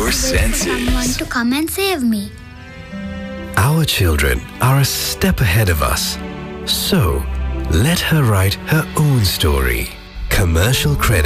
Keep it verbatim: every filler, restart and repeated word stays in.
your senses. Someone to come and save me. Our children are a step ahead of us. So, let her write her own story. Commercial credit.